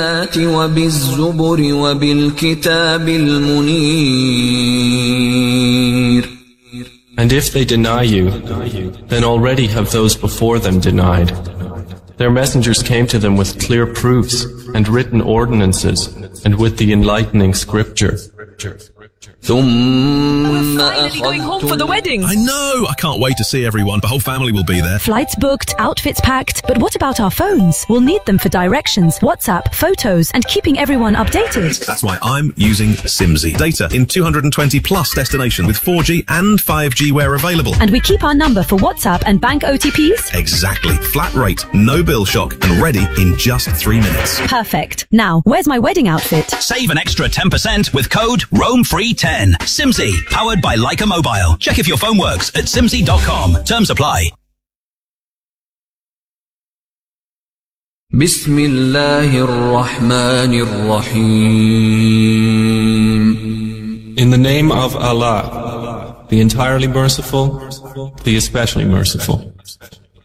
وبالزبر وبالكتاب المنير. And if they deny you, then already have those before them denied. Their messengers came to them with clear proofs and written ordinances and with the enlightening scripture. We're finally going home for the wedding. I know! I can't wait to see everyone. The whole family will be there. Flights booked, outfits packed. But what about our phones? We'll need them for directions, WhatsApp, photos, and keeping everyone updated. That's why I'm using Simsy. Data in 220 plus destinations with 4G and 5G where available. And we keep our number for WhatsApp and bank OTPs? Exactly. Flat rate, no bill shock, and ready in just 3 minutes. Perfect. Now, where's my wedding outfit? Save an extra 10% with code ROAMFREE10. Simsy, powered by Leica Mobile. Check if your phone works at simsy.com. Terms apply. بسم الله الرحمن الرحيم. In the name of Allah, the entirely merciful, the especially merciful.